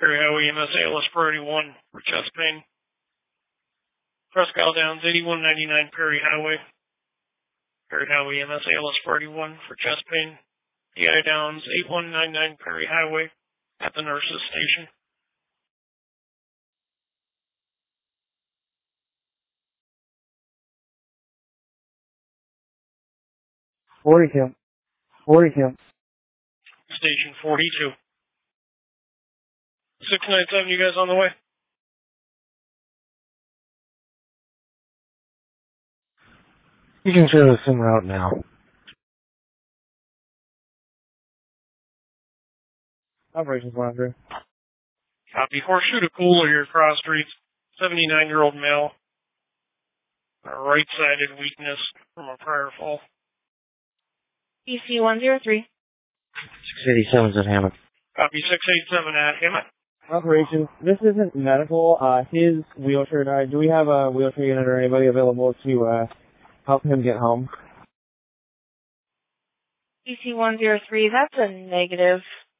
Perry Highway EMS ALS 481 for chest pain. Presque Isle Downs 8199 Perry Highway. Perry Highway EMS ALS 481 for chest pain. PI Downs 8199 Perry Highway at the nurse's station. 42. Station 42. 697, you guys on the way? You can show us en route now. Operations Monitor. Copy. Horseshoe to Coolier Cross Streets. 79-year-old male. Right-sided weakness from a prior fall. EC 103. 687's at Hammett. Copy. 687 at Hammett. Operations. This isn't medical. His wheelchair died. Do we have a wheelchair unit or anybody available to help him get home? EC 103, that's a negative.